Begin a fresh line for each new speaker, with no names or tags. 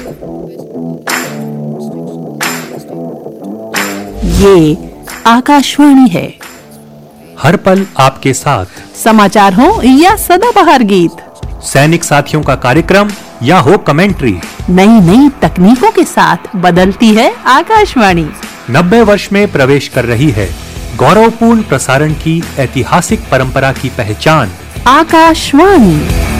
ये आकाशवाणी है।
हर पल आपके साथ,
समाचार हो या सदाबहार गीत,
सैनिक साथियों का कार्यक्रम या हो कमेंट्री,
नई नई तकनीकों के साथ बदलती है आकाशवाणी।
90 वर्ष में प्रवेश कर रही है गौरवपूर्ण प्रसारण की ऐतिहासिक परंपरा की पहचान
आकाशवाणी।